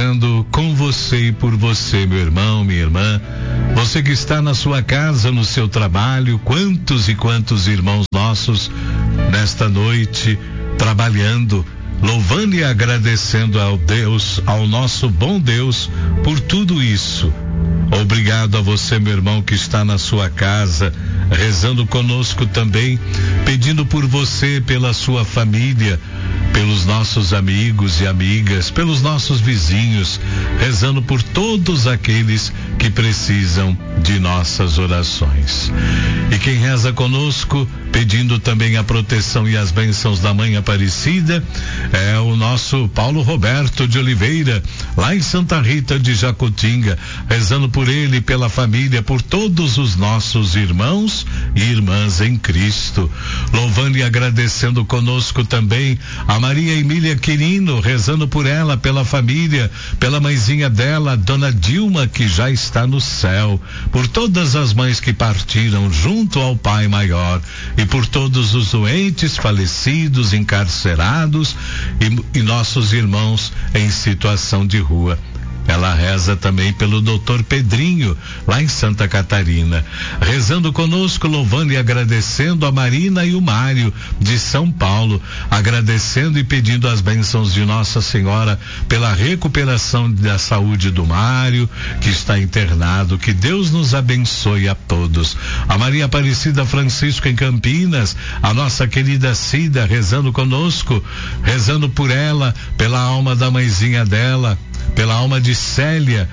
rezando com você e por você, meu irmão, minha irmã, você que está na sua casa, no seu trabalho, quantos e quantos irmãos nossos nesta noite trabalhando, louvando e agradecendo ao Deus, ao nosso bom Deus, por tudo isso. Obrigado a você, meu irmão, que está na sua casa, rezando conosco também, pedindo por você, pela sua família, pelos nossos amigos e amigas, pelos nossos vizinhos, rezando por todos aqueles que precisam de nossas orações. E quem reza conosco, pedindo também a proteção e as bênçãos da Mãe Aparecida, é o nosso Paulo Roberto de Oliveira, lá em Santa Rita de Jacutinga, rezando por ele, pela família, por todos os nossos irmãos e irmãs em Cristo. Louvando e agradecendo conosco também a Maria Emília Quirino, rezando por ela, pela família, pela mãezinha dela, Dona Dilma, que já está no céu, por todas as mães que partiram junto ao Pai Maior e por todos os doentes, falecidos, encarcerados e nossos irmãos em situação de rua. Ela reza também pelo Dr. Pedrinho, lá em Santa Catarina, rezando conosco, louvando e agradecendo a Marina e o Mário de São Paulo, agradecendo e pedindo as bênçãos de Nossa Senhora pela recuperação da saúde do Mário, que está internado. Que Deus nos abençoe a todos. A Maria Aparecida Francisco em Campinas, a nossa querida Cida, rezando conosco, rezando por ela, pela alma da mãezinha dela, pela alma de Célia,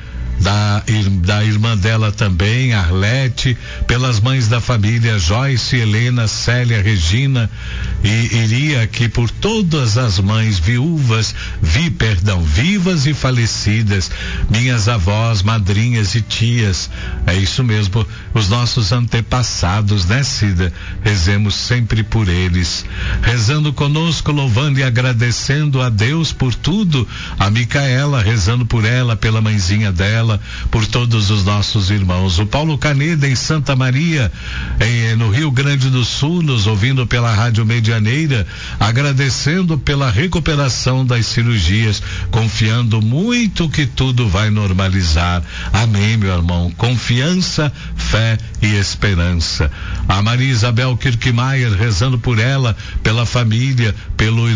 da irmã dela também, Arlete, pelas mães da família Joyce, Helena, Célia, Regina e Iria, que por todas as mães vivas e falecidas, minhas avós, madrinhas e tias, é isso mesmo, os nossos antepassados, né, Cida? Rezemos sempre por eles, rezando conosco, louvando e agradecendo a Deus por tudo, a Micaela, rezando por ela, pela mãezinha dela, por todos os nossos irmãos. O Paulo Caneda em Santa Maria, no Rio Grande do Sul, nos ouvindo pela Rádio Medianeira, agradecendo pela recuperação das cirurgias, confiando muito que tudo vai normalizar. Amém, meu irmão. Confiança, fé e esperança. A Maria Isabel Kirkmaier, rezando por ela, pela família, pelo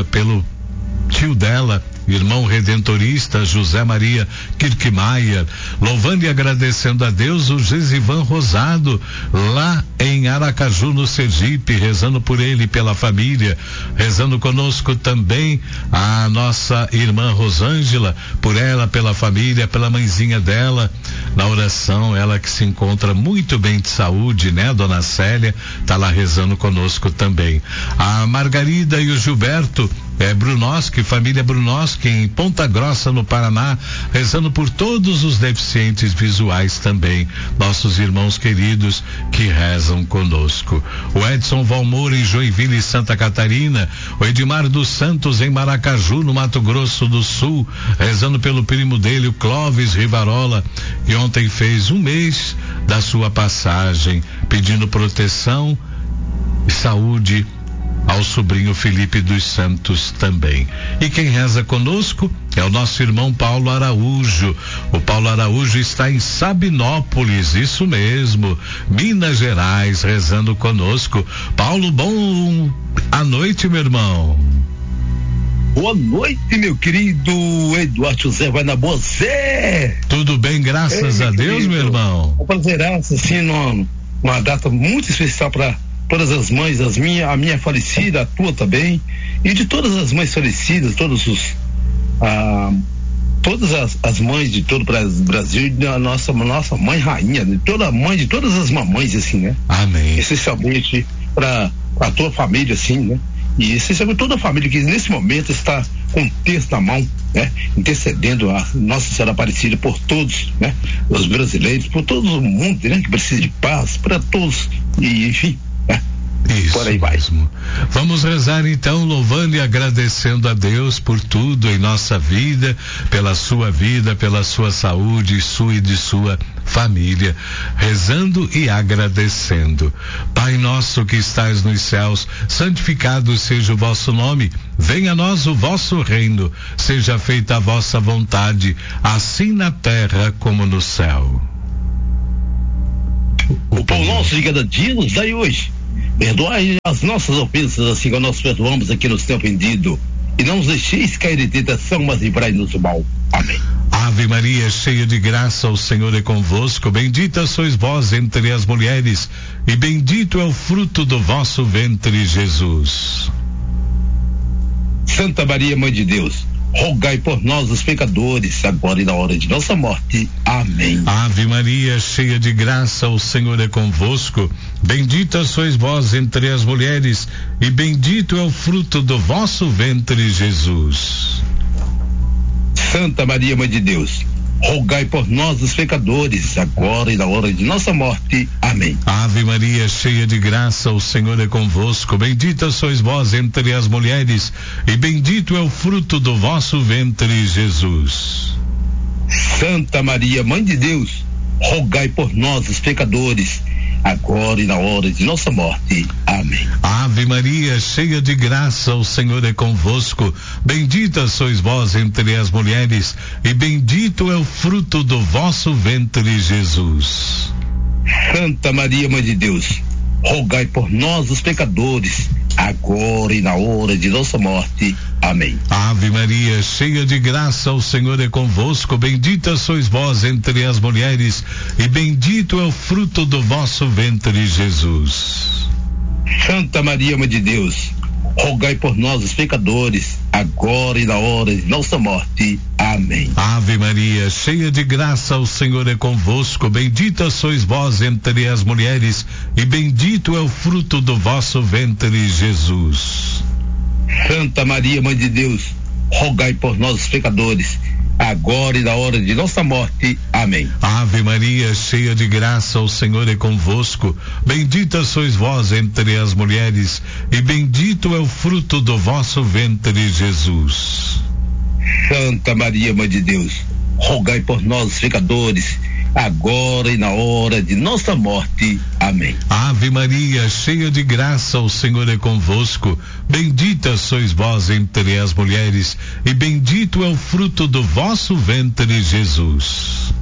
tio dela, irmão redentorista José Maria Kirkmaier, louvando e agradecendo a Deus, o Gesivan Rosado, lá em Aracaju, no Sergipe, rezando por ele e pela família, rezando conosco também a nossa irmã Rosângela, por ela, pela família, pela mãezinha dela, na oração, ela que se encontra muito bem de saúde, né? Dona Célia, tá lá rezando conosco também. A Margarida e o Gilberto, Brunoski, família Brunoski, em Ponta Grossa, no Paraná, rezando por todos os deficientes visuais também, nossos irmãos queridos que rezam conosco. O Edson Valmor em Joinville, Santa Catarina, o Edmar dos Santos em Maracaju, no Mato Grosso do Sul, rezando pelo primo dele, o Clóvis Rivarola, que ontem fez um mês da sua passagem, pedindo proteção e saúde ao sobrinho Felipe dos Santos também. E quem reza conosco é o nosso irmão Paulo Araújo. O Paulo Araújo está em Sabinópolis, isso mesmo, Minas Gerais, rezando conosco. Paulo, bom à noite, meu irmão. Boa noite, meu querido Eduardo José, vai na boa, Zé. Tudo bem, graças a Deus, meu irmão. Um prazeraço, assim, uma data muito especial para todas as mães, a minha falecida, a tua também, e de todas as mães falecidas, todas as mães de todo o Brasil, a nossa mãe rainha, de toda mãe de todas as mamães, assim, né? Amém. Essencialmente para a tua família, assim, né? E essencialmente toda a família que nesse momento está com o texto na mão, né? Intercedendo a Nossa Senhora Aparecida por todos, né? Os brasileiros, por todo o mundo, né? Que precisa de paz, para todos, e enfim, né? Isso por aí vai. Mesmo. Vamos rezar então, louvando e agradecendo a Deus por tudo em nossa vida, pela sua saúde, sua e de sua família, rezando e agradecendo. Pai nosso que estais nos céus, santificado seja o vosso nome, venha a nós o vosso reino, seja feita a vossa vontade, assim na terra como no céu. O pão nosso de cada dia nos dai hoje. Perdoai as nossas ofensas, assim como nós perdoamos aqui no seu ofendido. E não nos deixeis cair em tentação, mas livrai-nos do mal. Amém. Ave Maria, cheia de graça, o Senhor é convosco. Bendita sois vós entre as mulheres, e bendito é o fruto do vosso ventre, Jesus. Santa Maria, Mãe de Deus, rogai por nós, os pecadores, agora e na hora de nossa morte. Amém. Ave Maria, cheia de graça, o Senhor é convosco. Bendita sois vós entre as mulheres, e bendito é o fruto do vosso ventre, Jesus. Santa Maria, Mãe de Deus, rogai por nós, os pecadores, agora e na hora de nossa morte. Amém. Ave Maria, cheia de graça, o Senhor é convosco. Bendita sois vós entre as mulheres, e bendito é o fruto do vosso ventre, Jesus. Santa Maria, Mãe de Deus, rogai por nós, os pecadores, agora e na hora de nossa morte. Amém. Ave Maria, cheia de graça, o Senhor é convosco. Bendita sois vós entre as mulheres, e bendito é o fruto do vosso ventre, Jesus. Santa Maria, Mãe de Deus, rogai por nós, os pecadores, agora e na hora de nossa morte. Amém. Ave Maria, cheia de graça, o Senhor é convosco. Bendita sois vós entre as mulheres, e bendito é o fruto do vosso ventre, Jesus. Santa Maria, Mãe de Deus, rogai por nós, os pecadores, agora e na hora de nossa morte. Amém. Ave Maria, cheia de graça, o Senhor é convosco. Bendita sois vós entre as mulheres, e bendito é o fruto do vosso ventre, Jesus. Santa Maria, Mãe de Deus, rogai por nós, os pecadores, agora e na hora de nossa morte. Amém. Ave Maria, cheia de graça, o Senhor é convosco. Bendita sois vós entre as mulheres, e bendito é o fruto do vosso ventre, Jesus. Santa Maria, Mãe de Deus, rogai por nós, os pecadores, agora e na hora de nossa morte. Amém. Ave Maria, cheia de graça, o Senhor é convosco. Bendita sois vós entre as mulheres, e bendito é o fruto do vosso ventre, Jesus.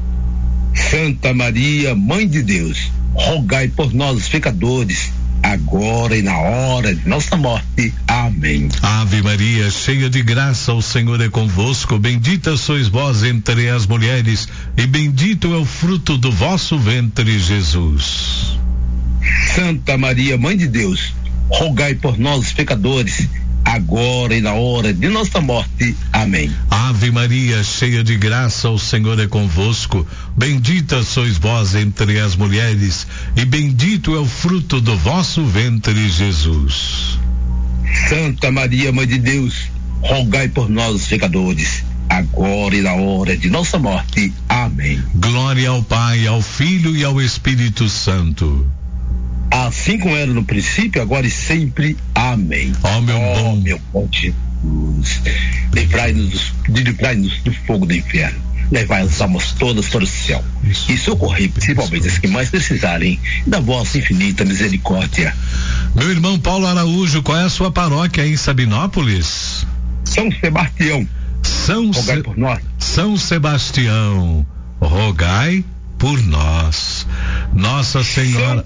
Santa Maria, Mãe de Deus, rogai por nós, os pecadores, agora e na hora de nossa morte. Amém. Ave Maria, cheia de graça, o Senhor é convosco. Bendita sois vós entre as mulheres, e bendito é o fruto do vosso ventre, Jesus. Santa Maria, Mãe de Deus, rogai por nós, os pecadores, agora e na hora de nossa morte. Amém. Ave Maria, cheia de graça, o Senhor é convosco. Bendita sois vós entre as mulheres, e bendito é o fruto do vosso ventre, Jesus. Santa Maria, Mãe de Deus, rogai por nós, os pecadores, agora e na hora de nossa morte. Amém. Glória ao Pai, ao Filho e ao Espírito Santo. Assim como era no princípio, agora e sempre. Amém. Ó meu bom Jesus, livrai-nos do fogo do inferno, levai as almas todas para o céu, e socorrei principalmente as que mais precisarem da vossa infinita misericórdia. Meu irmão Paulo Araújo, qual é a sua paróquia aí em Sabinópolis? São Sebastião, rogai por nós. São Sebastião, rogai por nós. Nossa Senhora.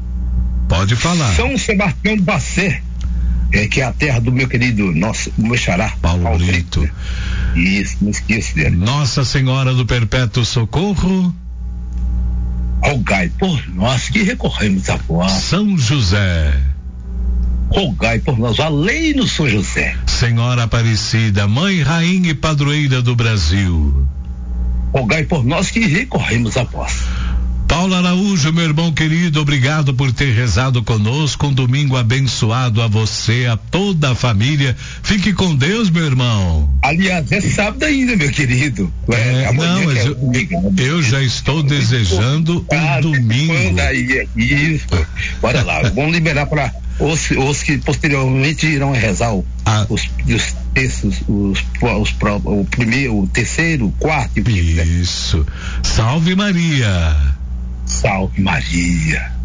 Pode falar. São Sebastião do Bacê, que é a terra do meu querido, meu xará, Paulo Brito. Isso, não esqueço dele. Nossa Senhora do Perpétuo Socorro, rogai por nós que recorremos a vós. São José, rogai por nós, além-no São José. Senhora Aparecida, Mãe, Rainha e Padroeira do Brasil, rogai por nós que recorremos a vós. Paulo Araújo, meu irmão querido, obrigado por ter rezado conosco. Um domingo abençoado a você, a toda a família. Fique com Deus, meu irmão. Aliás, é sábado ainda, meu querido. Não, mas eu já estou desejando um domingo. Isso. Bora lá, vamos liberar para os que posteriormente irão rezar os textos, o primeiro, o terceiro, o quarto e o quinto. Isso. Salve Maria. Salve Maria.